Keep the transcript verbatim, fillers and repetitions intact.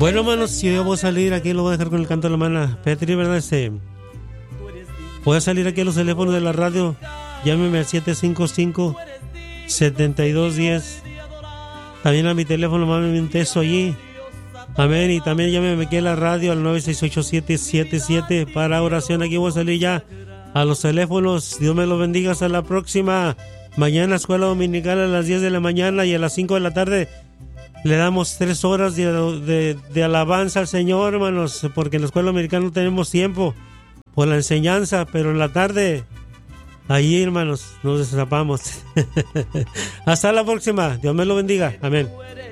Bueno, hermanos, si yo voy a salir aquí, lo voy a dejar con el canto de la mano. Petri, ¿verdad? Este, voy a salir aquí a los teléfonos de la radio. Llámeme al siete cinco cinco, siete dos uno cero. También a mi teléfono, mándame un texto allí. Amén. Y también llámeme aquí a la radio al nueve seis ocho siete siete siete para oración. Aquí voy a salir ya a los teléfonos. Dios me los bendiga. Hasta la próxima. Mañana escuela dominical a las diez de la mañana y a las cinco de la tarde le damos tres horas de, de, de alabanza al Señor, hermanos, porque en la escuela dominical no tenemos tiempo por la enseñanza, pero en la tarde, ahí, hermanos, nos destapamos. Hasta la próxima. Dios me lo bendiga. Amén.